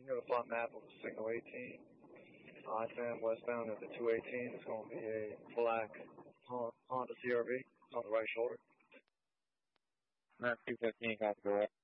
You got a flat map of a single 18. I-10 westbound at the 218 is going to be a black Honda CRV on the right shoulder. Map 215, copy, go ahead.